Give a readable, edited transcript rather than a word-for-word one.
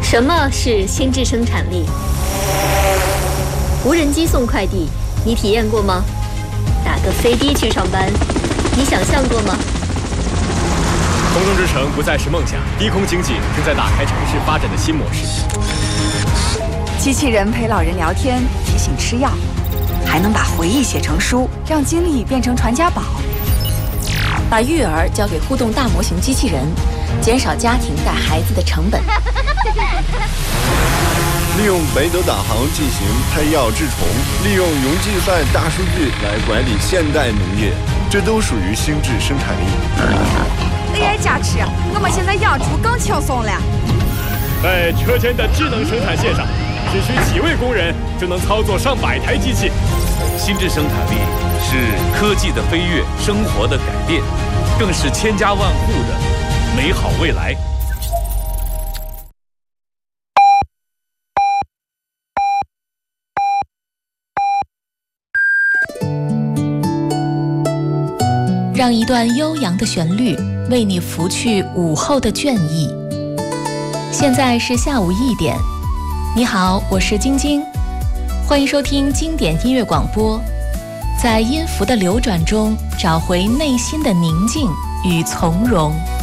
什么是心智生产力？无人机送快递，你体验过吗？打个飞的去上班，你想象过吗？ 空中之城不再是梦想，低空经济正在打开城市发展的新模式。 机器人陪老人聊天，提醒吃药，还能把回忆写成书，让经历变成传家宝。 把育儿交给互动大模型机器人，减少家庭带孩子的成本。 利用北斗导航进行配药治虫，利用云计算大数据来管理现代农业，这都属于心智生产力。 AI 加持，我们现在养猪更轻松了。 在车间的智能生产线上，只需几位工人就能操作上百台机器。 心智生产力是科技的飞跃，生活的改变，更是千家万户的美好未来。 让一段悠扬的旋律为你拂去午后的倦意。现在是下午1点，你好，我是晶晶，欢迎收听经典音乐广播，在音符的流转中找回内心的宁静与从容。